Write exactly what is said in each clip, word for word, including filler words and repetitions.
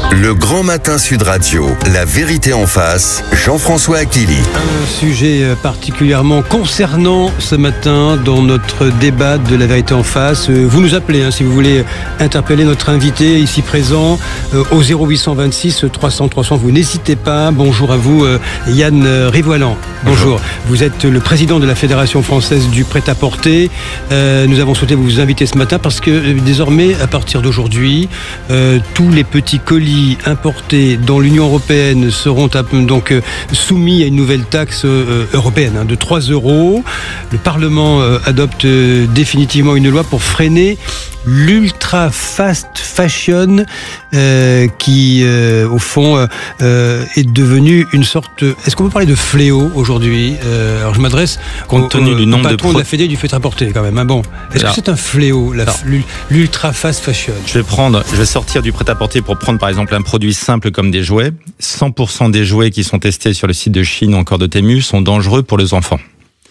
Le Grand Matin Sud Radio, la vérité en face, Jean-François Achilly. Un sujet particulièrement concernant ce matin dans notre débat de la vérité en face. Vous nous appelez hein, si vous voulez interpeller notre invité ici présent euh, au zéro huit cent vingt-six trois cents trois cents. Vous n'hésitez pas. Bonjour à vous euh, Yann Rivoilan. Bonjour. Bonjour. Vous êtes le président de la Fédération française du prêt-à-porter. Euh, nous avons souhaité vous inviter ce matin parce que euh, désormais, à partir d'aujourd'hui, euh, tous les petits colis importés dans l'Union européenne seront donc soumis à une nouvelle taxe européenne de trois euros. Le Parlement adopte définitivement une loi pour freiner l'ultra fast fashion euh, qui, euh, au fond, euh, est devenu une sorte... Est-ce qu'on peut parler de fléau aujourd'hui euh, Alors je m'adresse compte tenu au, du au nombre patron de, pro... de la Fédé du fait-à-porter quand même. Hein, bon. Est-ce alors, que c'est un fléau, la, l'ultra fast fashion? Je vais prendre, je vais sortir du prêt-à-porter pour prendre par exemple un produit simple comme des jouets. cent pour cent des jouets qui sont testés sur le site de Chine ou encore de Temu sont dangereux pour les enfants.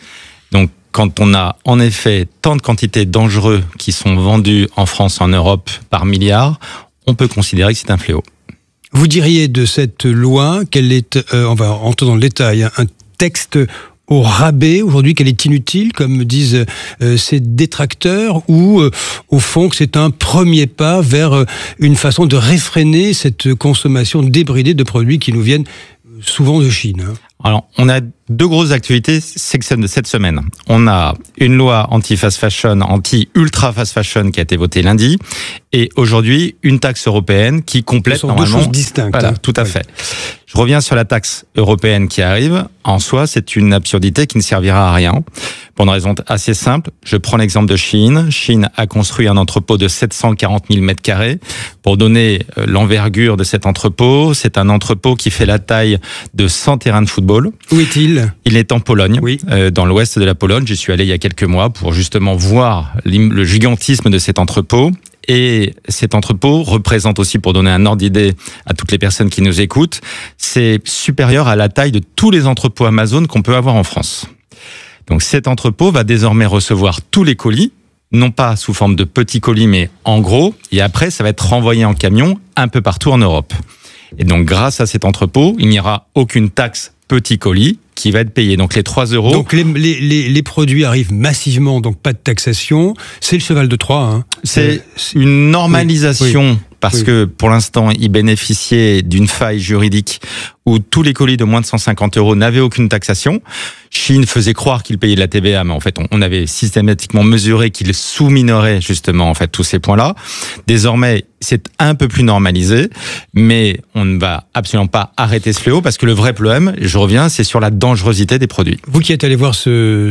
Donc, quand on a en effet tant de quantités dangereux qui sont vendus en France, en Europe par milliard, on peut considérer que c'est un fléau. Vous diriez de cette loi qu'elle est, euh, on va rentrer dans le détail, hein, un texte au rabais aujourd'hui, qu'elle est inutile, comme disent euh, ses détracteurs, ou euh, au fond que c'est un premier pas vers euh, une façon de réfréner cette consommation débridée de produits qui nous viennent souvent de Chine. Hein. Alors, on a deux grosses actualités cette semaine. On a une loi anti-fast fashion, anti-ultra fast fashion qui a été votée lundi, et aujourd'hui une taxe européenne qui complète Ce sont normalement. Deux choses distinctes. Voilà, tout à oui. fait. Je reviens sur la taxe européenne qui arrive. En soi, c'est une absurdité qui ne servira à rien. Pour une raison assez simple, je prends l'exemple de Chine. Chine a construit un entrepôt de sept cent quarante mille mètres carrés. Pour donner l'envergure de cet entrepôt, c'est un entrepôt qui fait la taille de cent terrains de football. Où est-il ? Il est en Pologne, oui. euh, dans l'ouest de la Pologne. J'y suis allé il y a quelques mois pour justement voir le gigantisme de cet entrepôt. Et cet entrepôt représente aussi, pour donner un ordre d'idée à toutes les personnes qui nous écoutent, c'est supérieur à la taille de tous les entrepôts Amazon qu'on peut avoir en France. Donc cet entrepôt va désormais recevoir tous les colis, non pas sous forme de petits colis, mais en gros, et après ça va être renvoyé en camion un peu partout en Europe. Et donc grâce à cet entrepôt, il n'y aura aucune taxe petit colis qui va être payé. Donc les trois euros. Donc les, les, les, les produits arrivent massivement, donc pas de taxation. C'est le cheval de Troie. Hein. C'est, c'est une normalisation. Oui, oui. Parce oui. que pour l'instant, ils bénéficiaient d'une faille juridique où tous les colis de moins de cent cinquante euros n'avaient aucune taxation. Chine faisait croire qu'ils payaient de la T V A, mais en fait, on avait systématiquement mesuré qu'ils sous-minoraient justement en fait tous ces points-là. Désormais, c'est un peu plus normalisé, mais on ne va absolument pas arrêter ce fléau parce que le vrai problème, je reviens, c'est sur la dangerosité des produits. Vous qui êtes allé voir ce,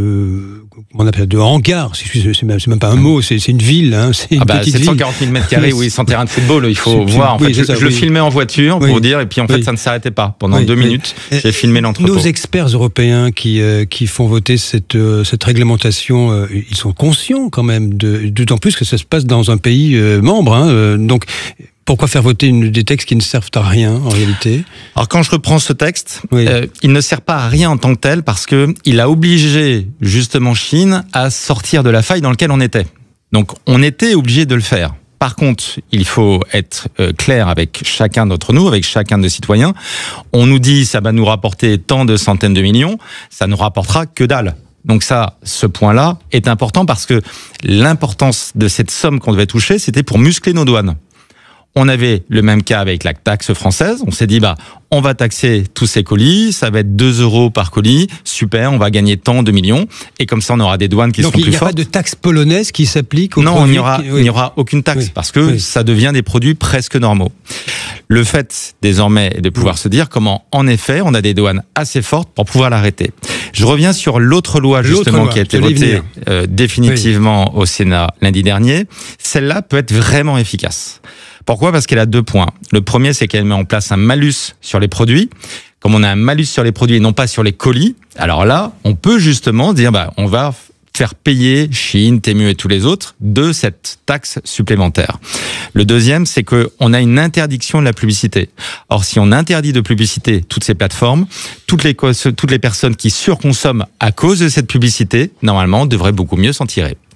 ce comment on appelle, de hangar, c'est même, c'est même pas un mot, c'est, c'est une ville, hein, c'est une ah bah, petite sept cent quarante mille mètres carrés, oui, sans terrain de football, il faut c'est, voir. En oui, fait, je, ça, je oui. le filmais en voiture pour oui. vous dire, et puis en fait, oui. ça ne s'arrêtait pas. Pendant oui. deux oui. minutes, oui. j'ai filmé l'entrepôt. Nos experts européens qui euh, qui font voter cette euh, cette réglementation, euh, ils sont conscients quand même, de, d'autant plus que ça se passe dans un pays euh, membre, hein, euh, donc. Pourquoi faire voter une, des textes qui ne servent à rien, en réalité ? Alors, quand je reprends ce texte, oui. euh, il ne sert pas à rien en tant que tel parce que il a obligé, justement, Chine à sortir de la faille dans laquelle on était. Donc, on était obligé de le faire. Par contre, il faut être euh, clair avec chacun d'entre nous, avec chacun de nos citoyens. On nous dit, ça va nous rapporter tant de centaines de millions, ça ne nous rapportera que dalle. Donc ça, ce point-là est important parce que l'importance de cette somme qu'on devait toucher, c'était pour muscler nos douanes. On avait le même cas avec la taxe française. On s'est dit, bah, on va taxer tous ces colis. Ça va être deux euros par colis. Super, on va gagner tant de millions. Et comme ça, on aura des douanes qui Donc, seront plus fortes. Donc, il n'y a pas de taxe polonaise qui s'applique aux non, produits. Non, il n'y aura, oui. il n'y aura aucune taxe oui. parce que oui. ça devient des produits presque normaux. Le fait, désormais, est de pouvoir oui. se dire comment, en effet, on a des douanes assez fortes pour pouvoir l'arrêter. Je reviens sur l'autre loi, justement, l'autre loi, qui a été votée euh, définitivement oui. au Sénat lundi dernier. Celle-là peut être vraiment efficace. Pourquoi ? Parce qu'elle a deux points. Le premier, c'est qu'elle met en place un malus sur les produits. Comme on a un malus sur les produits et non pas sur les colis, alors là, on peut justement dire, bah, on va faire payer Chine, Temu et tous les autres de cette taxe supplémentaire. Le deuxième, c'est qu'on a une interdiction de la publicité. Or, si on interdit de publicité toutes ces plateformes, toutes les, toutes les personnes qui surconsomment à cause de cette publicité, normalement, devraient beaucoup mieux s'en tirer.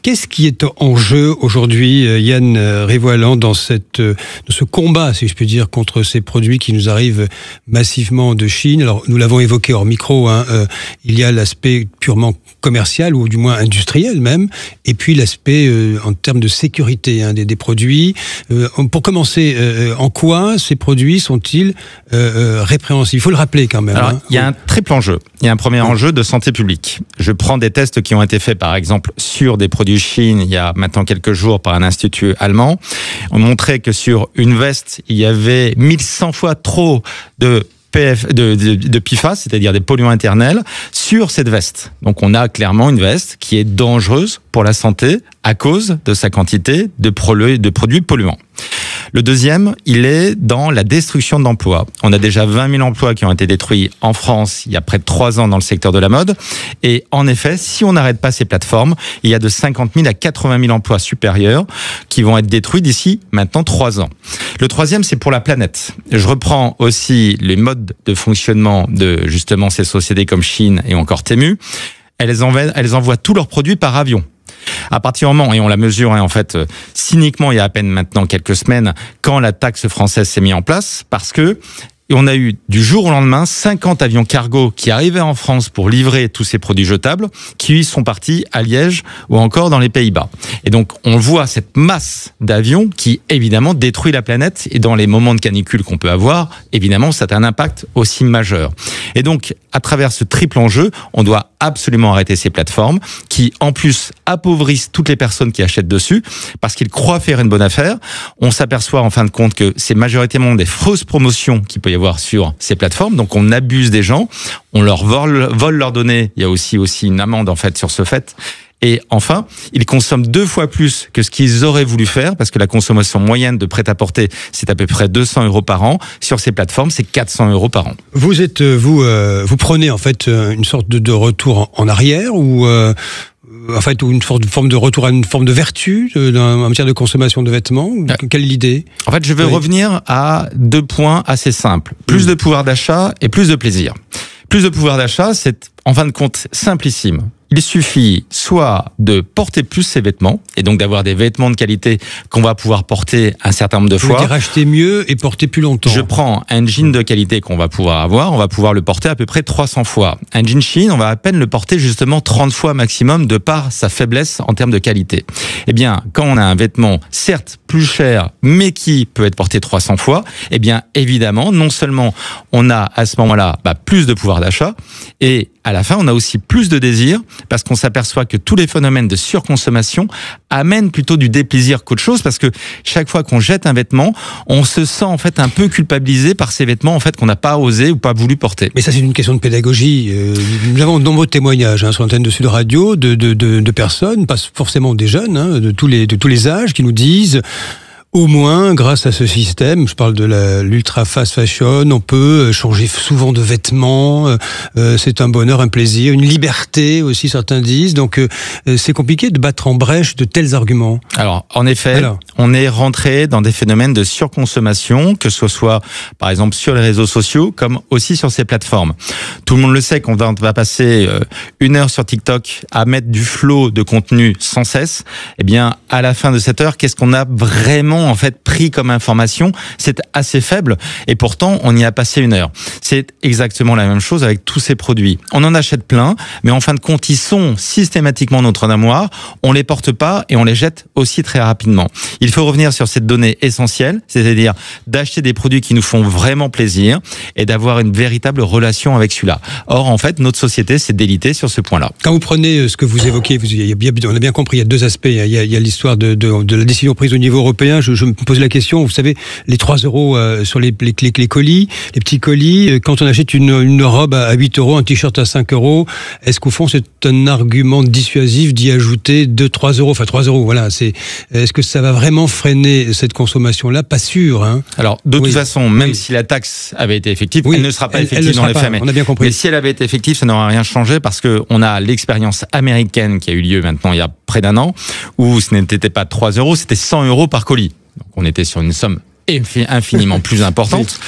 Qu'est-ce qui est en jeu aujourd'hui, Yann Rivoalan, dans, cette, dans ce combat, si je puis dire, contre ces produits qui nous arrivent massivement de Chine? Alors, nous l'avons évoqué hors micro, hein, euh, il y a l'aspect purement commercial, ou du moins industriel même, et puis l'aspect euh, en termes de sécurité hein, des, des produits. Euh, pour commencer, euh, en quoi ces produits sont-ils euh, euh, répréhensibles? Il faut le rappeler quand même. Alors, hein. il y a un triple enjeu. Il y a un premier oui. enjeu de santé publique. Je prends des tests qui ont été faits, par exemple, sur des produits Chine, il y a maintenant quelques jours, par un institut allemand. On montrait que sur une veste, il y avait mille cent fois trop de P F, de, de, de P F A S, c'est-à-dire des polluants internels, sur cette veste. Donc on a clairement une veste qui est dangereuse pour la santé à cause de sa quantité de, prolu- de produits polluants. Le deuxième, il est dans la destruction d'emplois. On a déjà vingt mille emplois qui ont été détruits en France il y a près de trois ans dans le secteur de la mode. Et en effet, si on n'arrête pas ces plateformes, il y a de cinquante mille à quatre-vingt mille emplois supérieurs qui vont être détruits d'ici maintenant trois ans. Le troisième, c'est pour la planète. Je reprends aussi les modes de fonctionnement de justement ces sociétés comme Chine et encore Temu. Elles envoient, elles envoient tous leurs produits par avion. À partir du moment, et on la mesure, hein, en fait, euh, cyniquement, il y a à peine maintenant quelques semaines, quand la taxe française s'est mise en place, parce que et on a eu du jour au lendemain cinquante avions cargo qui arrivaient en France pour livrer tous ces produits jetables, qui sont partis à Liège ou encore dans les Pays-Bas. Et donc on voit cette masse d'avions qui évidemment détruit la planète, et dans les moments de canicule qu'on peut avoir, évidemment ça a un impact aussi majeur. Et donc à travers ce triple enjeu, on doit absolument arrêter ces plateformes qui en plus appauvrissent toutes les personnes qui achètent dessus parce qu'ils croient faire une bonne affaire. On s'aperçoit en fin de compte que c'est majoritairement des fausses promotions qu'il peut y avoir sur ces plateformes, donc on abuse des gens, on leur vole, vole leurs données, il y a aussi, aussi une amende en fait sur ce fait. Et enfin, ils consomment deux fois plus que ce qu'ils auraient voulu faire, parce que la consommation moyenne de prêt-à-porter, c'est à peu près deux cents euros par an. Sur ces plateformes, c'est quatre cents euros par an. Vous êtes, vous, euh, vous prenez en fait une sorte de, de retour en, en arrière, ou euh, en fait, ou une forme de retour à une forme de vertu de, en matière de consommation de vêtements. Ah. Quelle est l'idée? En fait, je veux oui. revenir à deux points assez simples. Plus mmh. de pouvoir d'achat et plus de plaisir. Plus de pouvoir d'achat, c'est en fin de compte simplissime. Il suffit soit de porter plus ses vêtements, et donc d'avoir des vêtements de qualité qu'on va pouvoir porter un certain nombre de fois. Vous dire acheter mieux et porter plus longtemps. Je prends un jean de qualité qu'on va pouvoir avoir, on va pouvoir le porter à peu près trois cents fois. Un jean Chine, on va à peine le porter justement trente fois maximum de par sa faiblesse en termes de qualité. Eh bien, quand on a un vêtement, certes plus cher, mais qui peut être porté trois cents fois, eh bien, évidemment, non seulement on a à ce moment-là bah, plus de pouvoir d'achat, et à la fin, on a aussi plus de désir, parce qu'on s'aperçoit que tous les phénomènes de surconsommation amènent plutôt du déplaisir qu'autre chose, parce que chaque fois qu'on jette un vêtement, on se sent en fait un peu culpabilisé par ces vêtements en fait qu'on n'a pas osé ou pas voulu porter. Mais ça, c'est une question de pédagogie. Euh, nous avons de nombreux témoignages hein, sur l'antenne de Sud Radio de, de, de, de personnes, pas forcément des jeunes, hein, de tous les de tous les âges, qui nous disent. Au moins, grâce à ce système, je parle de la, l'ultra fast fashion, on peut changer souvent de vêtements, euh, c'est un bonheur, un plaisir, une liberté aussi, certains disent. Donc, euh, c'est compliqué de battre en brèche de tels arguments. Alors, en effet, Alors. on est rentré dans des phénomènes de surconsommation, que ce soit, par exemple, sur les réseaux sociaux, comme aussi sur ces plateformes. Tout le monde le sait qu'on va, on va passer euh, une heure sur TikTok à mettre du flow de contenu sans cesse. Eh bien, à la fin de cette heure, qu'est-ce qu'on a vraiment en fait pris comme information? C'est assez faible, et pourtant on y a passé une heure. C'est exactement la même chose avec tous ces produits. On en achète plein, mais en fin de compte ils sont systématiquement dans notre armoire, on les porte pas et on les jette aussi très rapidement. Il faut revenir sur cette donnée essentielle, c'est-à-dire d'acheter des produits qui nous font vraiment plaisir et d'avoir une véritable relation avec celui-là. Or en fait notre société s'est délitée sur ce point-là. Quand vous prenez ce que vous évoquez, vous, il y a bien, on a bien compris, il y a deux aspects. Il y a, il y a l'histoire de, de, de la décision prise au niveau européen. Je, je me pose la question, vous savez, les trois euros euh, sur les, les, les, les colis, les petits colis, euh, quand on achète une, une robe à huit euros, un t-shirt à cinq euros, est-ce qu'au fond c'est un argument dissuasif d'y ajouter deux, trois euros, enfin trois euros, voilà, c'est, est-ce que ça va vraiment freiner cette consommation-là? Pas sûr, hein. Alors, de oui. toute façon, même oui. si la taxe avait été effective, oui. elle ne sera pas elle, effective elle dans les faits. On a bien compris. Mais si elle avait été effective, ça n'aurait rien changé, parce que on a l'expérience américaine qui a eu lieu maintenant il y a près d'un an, où ce n'était pas trois euros, c'était cent euros par colis. Donc on était sur une somme infiniment plus importante.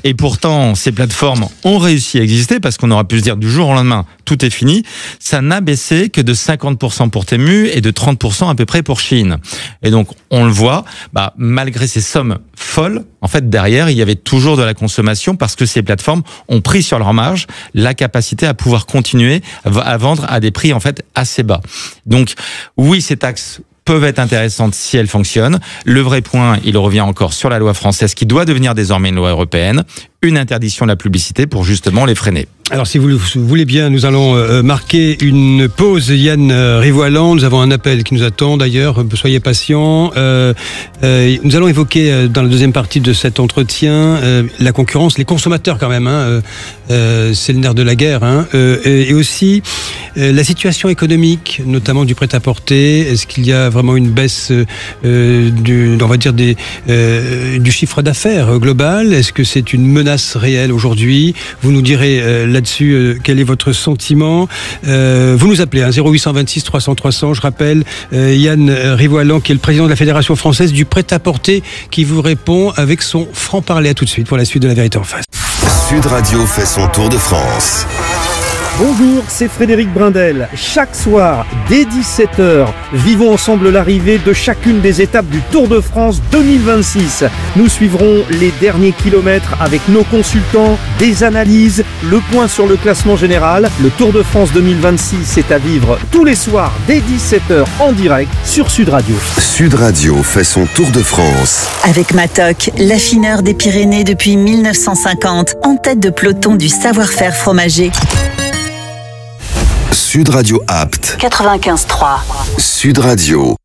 Et pourtant, ces plateformes ont réussi à exister parce qu'on aurait pu se dire du jour au lendemain, tout est fini. Ça n'a baissé que de cinquante pour cent pour Temu et de trente pour cent à peu près pour Shein. Et donc, on le voit, bah, malgré ces sommes folles, en fait, derrière, il y avait toujours de la consommation parce que ces plateformes ont pris sur leur marge la capacité à pouvoir continuer à vendre à des prix, en fait, assez bas. Donc, oui, ces taxes peuvent être intéressantes si elles fonctionnent. Le vrai point, il revient encore sur la loi française qui doit devenir désormais une loi européenne, une interdiction de la publicité pour justement les freiner. Alors si vous le voulez bien, nous allons euh, marquer une pause. Yann euh, Rivoalan, nous avons un appel qui nous attend d'ailleurs, soyez patients. Euh, euh, nous allons évoquer euh, dans la deuxième partie de cet entretien euh, la concurrence, les consommateurs quand même, hein, euh, c'est le nerf de la guerre, hein, euh, et, et aussi euh, la situation économique, notamment du prêt-à-porter. Est-ce qu'il y a vraiment une baisse euh, du, on va dire des, euh, du chiffre d'affaires global? Est-ce que c'est une menace réelle aujourd'hui? Vous nous direz euh, là-dessus euh, quel est votre sentiment. Euh, vous nous appelez à hein, zéro huit cent vingt-six trois cents trois cents. Je rappelle euh, Yann Rivoalan qui est le président de la Fédération française du prêt-à-porter qui vous répond avec son franc-parler. À tout de suite pour la suite de La Vérité en Face. Sud Radio fait son tour de France. Bonjour, c'est Frédéric Brindel. Chaque soir, dès dix-sept heures, vivons ensemble l'arrivée de chacune des étapes du Tour de France deux mille vingt-six. Nous suivrons les derniers kilomètres avec nos consultants, des analyses, le point sur le classement général. Le Tour de France deux mille vingt-six est à vivre tous les soirs dès dix-sept heures en direct sur Sud Radio. Sud Radio fait son Tour de France. Avec Matok, l'affineur des Pyrénées depuis mille neuf cent cinquante, en tête de peloton du savoir-faire fromager. Sud Radio Apt. quatre-vingt-quinze trois. Sud Radio.